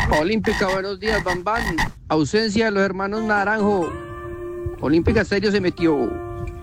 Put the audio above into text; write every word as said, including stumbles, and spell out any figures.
Olímpica, buenos días, Bambán. Ausencia de los hermanos Naranjo. Olímpica serio se metió.